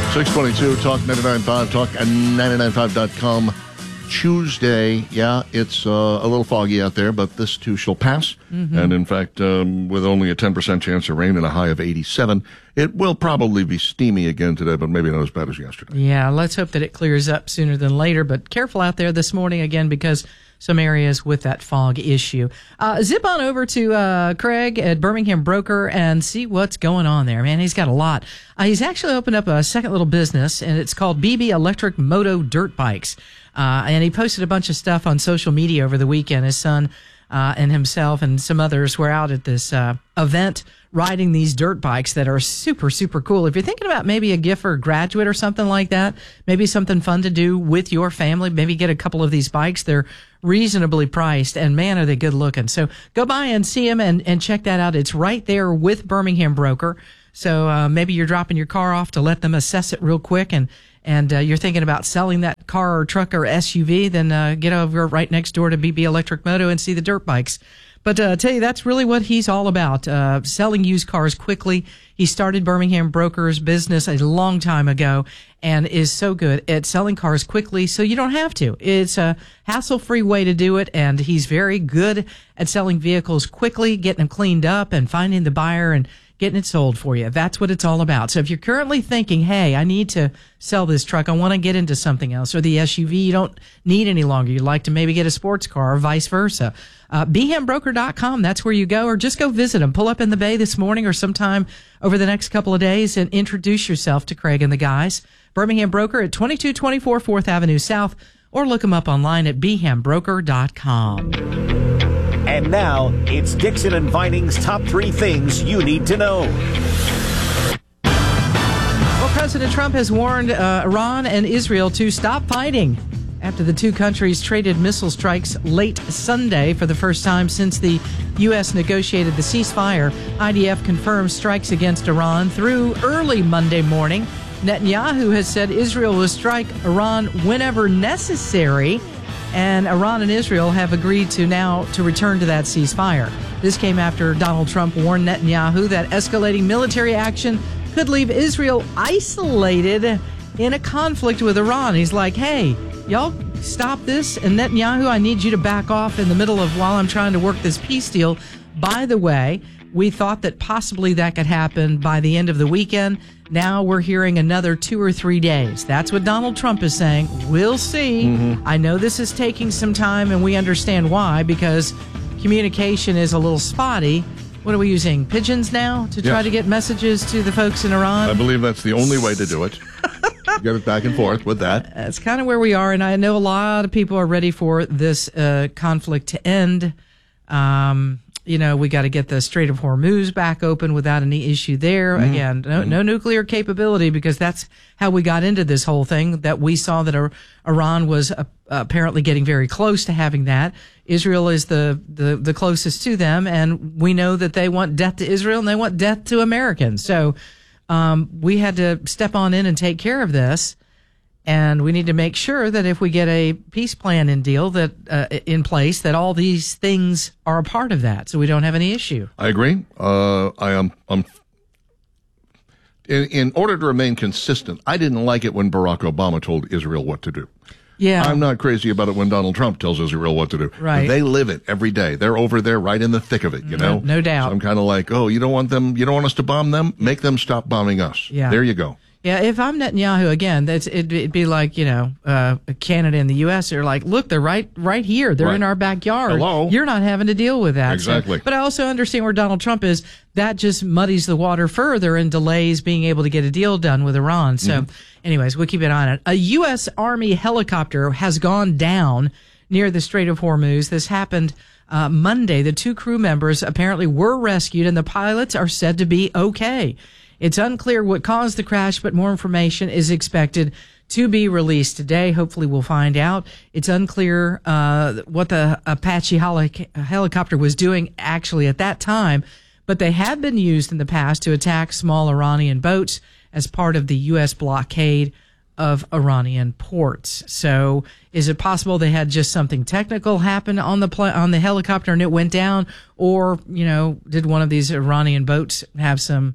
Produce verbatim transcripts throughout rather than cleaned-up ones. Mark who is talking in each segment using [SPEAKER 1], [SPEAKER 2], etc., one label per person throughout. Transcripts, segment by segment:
[SPEAKER 1] six twenty-two, Talk ninety-nine point five, Talk ninety-nine point five dot com. Tuesday, yeah, it's uh, a little foggy out there, but this too shall pass. Mm-hmm. And in fact, um, with only a ten percent chance of rain and a high of eighty-seven, it will probably be steamy again today, but maybe not as bad as yesterday.
[SPEAKER 2] Yeah, let's hope that it clears up sooner than later, but careful out there this morning again because some areas with that fog issue. Uh, zip on over to uh, Craig at Birmingham Broker and see what's going on there. Man, he's got a lot. Uh, he's actually opened up a second little business, and it's called B B Electric Moto Dirt Bikes. Uh, and he posted a bunch of stuff on social media over the weekend. His son uh, and himself and some others were out at this uh, event riding these dirt bikes that are super, super cool. If you're thinking about maybe a gift for a graduate or something like that, maybe something fun to do with your family, maybe get a couple of these bikes. They're reasonably priced, and man, are they good looking. So go by and see them and, and check that out. It's right there with Birmingham Broker. So uh, maybe you're dropping your car off to let them assess it real quick, and and uh, you're thinking about selling that car or truck or S U V, then uh, get over right next door to B B Electric Moto and see the dirt bikes. But uh, I tell you, that's really what he's all about, uh, selling used cars quickly. He started Birmingham Broker's business a long time ago and is so good at selling cars quickly so you don't have to. It's a hassle-free way to do it, and he's very good at selling vehicles quickly, getting them cleaned up and finding the buyer and getting it sold for you. That's what it's all about. So if you're currently thinking, hey, I need to sell this truck, I want to get into something else, or the S U V you don't need any longer, you'd like to maybe get a sports car or vice versa, uh, B ham broker dot com, that's where you go, or just go visit them. Pull up in the Bay this morning or sometime over the next couple of days and introduce yourself to Craig and the guys. Birmingham Broker at twenty-two twenty-four fourth Avenue South, or look them up online at b ham broker dot com.
[SPEAKER 3] And now, it's Dixon and Vining's top three things you need to know.
[SPEAKER 2] Well, President Trump has warned uh, Iran and Israel to stop fighting after the two countries traded missile strikes late Sunday for the first time since the U S negotiated the ceasefire. I D F confirms strikes against Iran through early Monday morning. Netanyahu has said Israel will strike Iran whenever necessary, and Iran and Israel have agreed to now to return to that ceasefire. This came after Donald Trump warned Netanyahu that escalating military action could leave Israel isolated in a conflict with Iran. He's like, hey, y'all stop this, and Netanyahu, I need you to back off in the middle of while I'm trying to work this peace deal. By the way, we thought that possibly that could happen by the end of the weekend. Now we're hearing another two or three days. That's what Donald Trump is saying. We'll see. Mm-hmm. I know this is taking some time, and we understand why, because communication is a little spotty. What are we using? Pigeons now to try yes. to get messages to the folks in Iran?
[SPEAKER 1] I believe that's the only way to do it. Get it back and forth with that.
[SPEAKER 2] That's kind of where we are, and I know a lot of people are ready for this uh, conflict to end. Um, you know, we got to get the Strait of Hormuz back open without any issue there. Mm-hmm. Again, no, no nuclear capability, because that's how we got into this whole thing, that we saw that uh, Iran was uh, apparently getting very close to having that. Israel is the, the, the closest to them, and we know that they want death to Israel and they want death to Americans. So um, we had to step on in and take care of this. And we need to make sure that if we get a peace plan in deal that uh, in place, that all these things are a part of that, so we don't have any issue.
[SPEAKER 1] I agree. Uh, I am. Um, in, in order to remain consistent, I didn't like it when Barack Obama told Israel what to do.
[SPEAKER 2] Yeah,
[SPEAKER 1] I'm not crazy about it when Donald Trump tells Israel what to do.
[SPEAKER 2] Right.
[SPEAKER 1] They live it every day. They're over there, right in the thick of it. You know,
[SPEAKER 2] no, no doubt.
[SPEAKER 1] So I'm kind of like, oh, you don't want them. You don't want us to bomb them. Make them stop bombing us.
[SPEAKER 2] Yeah.
[SPEAKER 1] There you go.
[SPEAKER 2] Yeah, if I'm Netanyahu, again, that's it'd, it'd be like, you know, uh, Canada and the U S are like, look, they're right right here. They're
[SPEAKER 1] right.
[SPEAKER 2] in our backyard.
[SPEAKER 1] Hello.
[SPEAKER 2] You're not having to deal with that.
[SPEAKER 1] Exactly.
[SPEAKER 2] So, but I also understand where Donald Trump is. That just muddies the water further and delays being able to get a deal done with Iran. So, mm-hmm. anyways, we'll keep it on it. A U S Army helicopter has gone down near the Strait of Hormuz. This happened uh, Monday. The two crew members apparently were rescued, and the pilots are said to be okay. It's unclear what caused the crash, but more information is expected to be released today. Hopefully we'll find out. It's unclear uh, what the Apache heli- helicopter was doing actually at that time, but they have been used in the past to attack small Iranian boats as part of the U S blockade of Iranian ports. So is it possible they had just something technical happen on the pl- on the helicopter and it went down? Or, you know, did one of these Iranian boats have some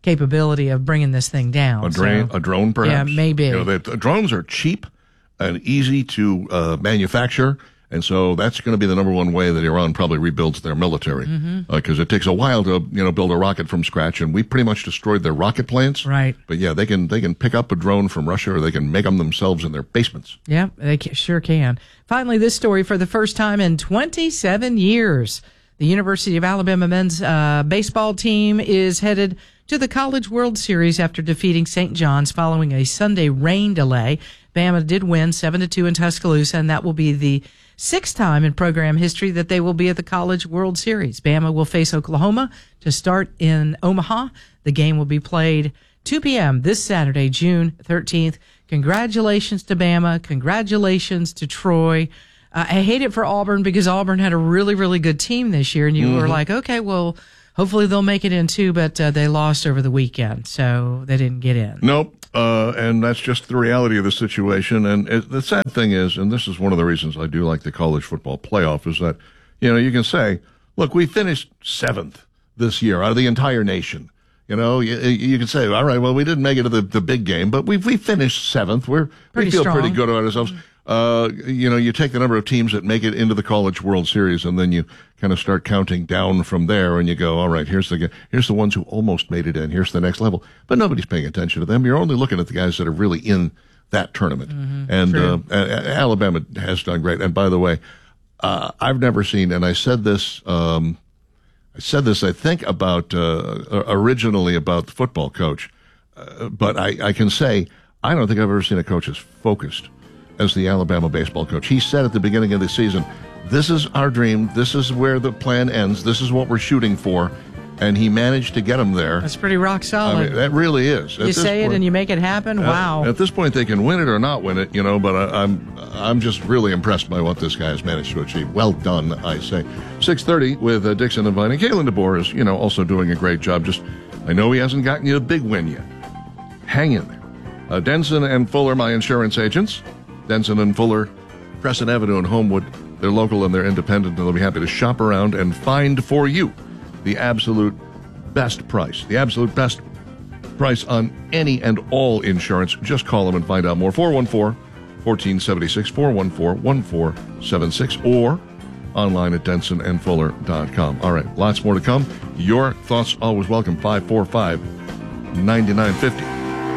[SPEAKER 2] capability of bringing this thing down.
[SPEAKER 1] A, drain,
[SPEAKER 2] so,
[SPEAKER 1] a drone, perhaps?
[SPEAKER 2] Yeah, maybe.
[SPEAKER 1] You know, the, the drones are cheap and easy to uh, manufacture, and so that's going to be the number one way that Iran probably rebuilds their military, because mm-hmm. uh, it takes a while to you know build a rocket from scratch, and we pretty much destroyed their rocket plants.
[SPEAKER 2] Right.
[SPEAKER 1] But yeah, they can they can pick up a drone from Russia, or they can make them themselves in their basements.
[SPEAKER 2] Yeah, they sure can. Finally, this story: for the first time in twenty-seven years, the University of Alabama men's uh, baseball team is headed to the College World Series after defeating Saint John's following a Sunday rain delay. Bama did win seven to two in Tuscaloosa, and that will be the sixth time in program history that they will be at the College World Series. Bama will face Oklahoma to start in Omaha. The game will be played two p.m. this Saturday, June thirteenth. Congratulations to Bama. Congratulations to Troy. Uh, I hate it for Auburn because Auburn had a really, really good team this year, and you mm-hmm. were like, okay, well, hopefully they'll make it in too, but uh, they lost over the weekend, so they didn't get in.
[SPEAKER 1] Nope. Uh, and that's just the reality of the situation. And it, the sad thing is, and this is one of the reasons I do like the college football playoff, is that, you know, you can say, look, we finished seventh this year out of the entire nation. You know, you, you can say, all right, well, we didn't make it to the, the big game, but we we finished seventh. We're
[SPEAKER 2] pretty
[SPEAKER 1] we feel
[SPEAKER 2] strong.
[SPEAKER 1] pretty good about ourselves. Uh, you know, you take the number of teams that make it into the College World Series, and then you kind of start counting down from there, and you go, all right, here's the here's the ones who almost made it in. Here's the next level. But nobody's paying attention to them. You're only looking at the guys that are really in that tournament. Mm-hmm, and uh, Alabama has done great. And by the way, uh, I've never seen, and I said this, um, I said this, I think, about uh, originally about the football coach, uh, but I, I can say I don't think I've ever seen a coach as focused as the Alabama baseball coach. He said at the beginning of the season, this is our dream, this is where the plan ends, this is what we're shooting for, and he managed to get them there.
[SPEAKER 2] That's pretty rock solid.
[SPEAKER 1] I mean, that really is.
[SPEAKER 2] You say point, it and you make it happen?
[SPEAKER 1] At,
[SPEAKER 2] wow.
[SPEAKER 1] At this point, they can win it or not win it, you know, but I, I'm I'm just really impressed by what this guy has managed to achieve. Well done, I say. six thirty with uh, Dixon and Vine. And Kalen DeBoer is, you know, also doing a great job. Just, I know he hasn't gotten you a big win yet. Hang in there. Uh, Denson and Fuller, my insurance agents. Denson and Fuller, Crescent Avenue and Homewood. They're local and they're independent, and they'll be happy to shop around and find for you the absolute best price. The absolute best price on any and all insurance. Just call them and find out more. four one four, one four seven six, four one four, one four seven six, or online at denson and fuller dot com. All right, lots more to come. Your thoughts always welcome. five four five, nine nine five zero.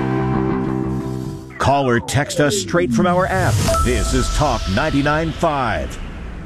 [SPEAKER 3] Call or text us straight from our app. This is Talk ninety-nine point five.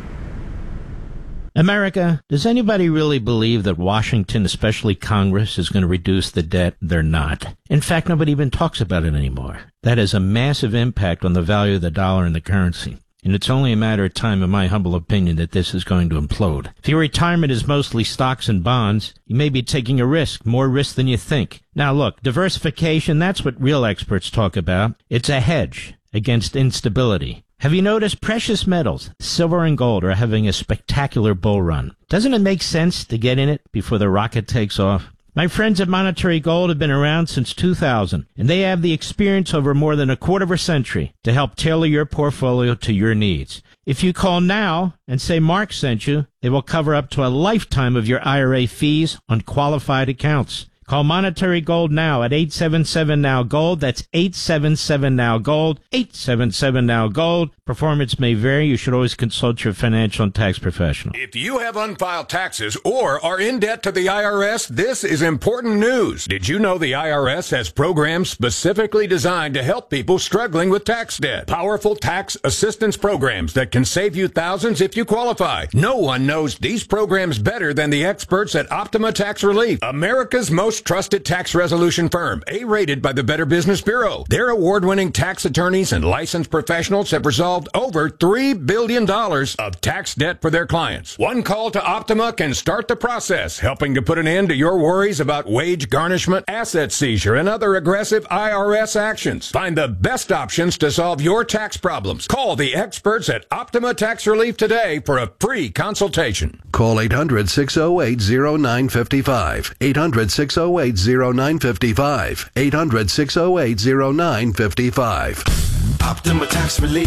[SPEAKER 4] America, does anybody really believe that Washington, especially Congress, is going to reduce the debt? They're not. In fact, nobody even talks about it anymore. That has a massive impact on the value of the dollar and the currency. And it's only a matter of time, in my humble opinion, that this is going to implode. If your retirement is mostly stocks and bonds, you may be taking a risk, more risk than you think. Now look, diversification, that's what real experts talk about. It's a hedge against instability. Have you noticed precious metals, silver and gold, are having a spectacular bull run? Doesn't it make sense to get in it before the rocket takes off? My friends at Monetary Gold have been around since two thousand, and they have the experience over more than a quarter of a century to help tailor your portfolio to your needs. If you call now and say Mark sent you, they will cover up to a lifetime of your I R A fees on qualified accounts. Call Monetary Gold now at eight seven seven now gold. That's eight seven seven now gold. eight seven seven now gold. Performance may vary. You should always consult your financial and tax professional.
[SPEAKER 5] If you have unfiled taxes or are in debt to the I R S, this is important news. Did you know the I R S has programs specifically designed to help people struggling with tax debt? Powerful tax assistance programs that can save you thousands if you qualify. No one knows these programs better than the experts at Optima Tax Relief, America's most trusted tax resolution firm, A-rated by the Better Business Bureau. Their award-winning tax attorneys and licensed professionals have resolved over three billion dollars of tax debt for their clients. One call to Optima can start the process, helping to put an end to your worries about wage garnishment, asset seizure, and other aggressive I R S actions. Find the best options to solve your tax problems. Call the experts at Optima Tax Relief today for a free consultation.
[SPEAKER 6] Call eight hundred, six oh eight, oh nine five five. eight hundred, six oh eight, oh nine five five. eight hundred, six oh eight, oh nine five five.
[SPEAKER 7] Optima Tax Relief.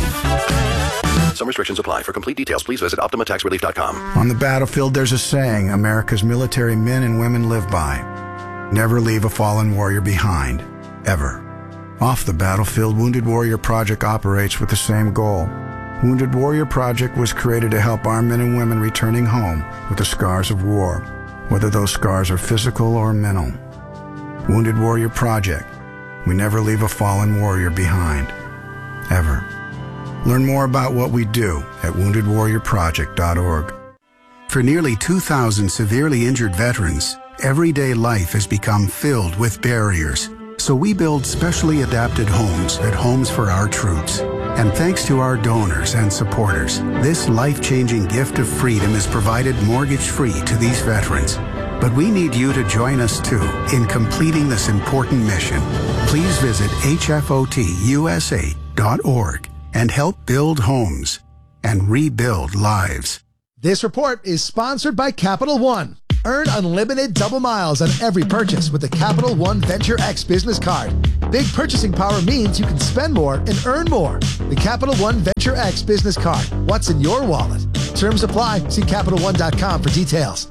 [SPEAKER 6] Some restrictions apply. For complete details, please visit optima tax relief dot com.
[SPEAKER 8] On the battlefield, there's a saying America's military men and women live by. Never leave a fallen warrior behind, ever. Off the battlefield, Wounded Warrior Project operates with the same goal. Wounded Warrior Project was created to help our men and women returning home with the scars of war, whether those scars are physical or mental. Wounded Warrior Project. We never leave a fallen warrior behind, ever. Learn more about what we do at wounded warrior project dot org. For nearly two thousand severely injured veterans, everyday life has become filled with barriers. So we build specially adapted homes at Homes for Our Troops. And thanks to our donors and supporters, this life-changing gift of freedom is provided mortgage-free to these veterans. But we need you to join us, too, in completing this important mission. Please visit H F O T U S A dot org and help build homes and rebuild lives.
[SPEAKER 9] This report is sponsored by Capital One. Earn unlimited double miles on every purchase with the Capital One Venture X business card. Big purchasing power means you can spend more and earn more. The Capital One Venture X business card. What's in your wallet? Terms apply. See Capital One dot com for details.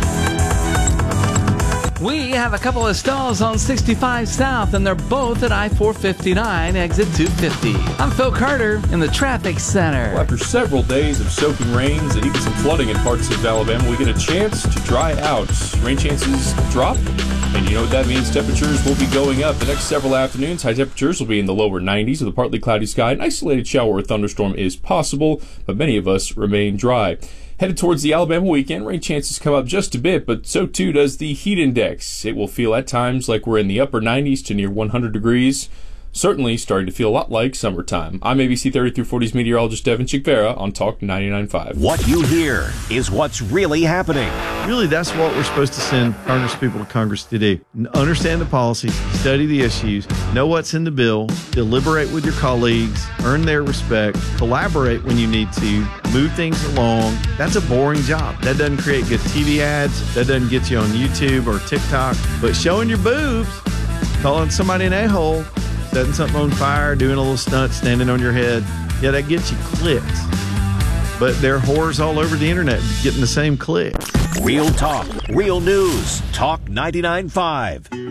[SPEAKER 10] We have a couple of stalls on sixty-five South, and they're both at I four fifty-nine, exit two fifty. I'm Phil Carter in the traffic center.
[SPEAKER 11] Well, after several days of soaking rains and even some flooding in parts of Alabama, we get a chance to dry out. Rain chances drop, and you know what that means. Temperatures will be going up. The next several afternoons, high temperatures will be in the lower nineties with a partly cloudy sky. An isolated shower or thunderstorm is possible, but many of us remain dry. Headed towards the Alabama weekend, rain chances come up just a bit, but so too does the heat index. It will feel at times like we're in the upper nineties to near one hundred degrees. Certainly starting to feel a lot like summertime. I'm A B C thirty through forty's meteorologist Devin Chikvera on Talk ninety-nine point five.
[SPEAKER 3] What you hear is what's really happening.
[SPEAKER 12] Really, that's what we're supposed to send Congress people to Congress to do. Understand the policies, study the issues, know what's in the bill, deliberate with your colleagues, earn their respect, collaborate when you need to, move things along. That's a boring job. That doesn't create good T V ads. That doesn't get you on YouTube or TikTok. But showing your boobs, calling somebody an a-hole, setting something on fire, doing a little stunt, standing on your head, yeah, that gets you clicks. But there are whores all over the internet getting the same clicks.
[SPEAKER 3] Real talk, real news. Talk ninety-nine point five.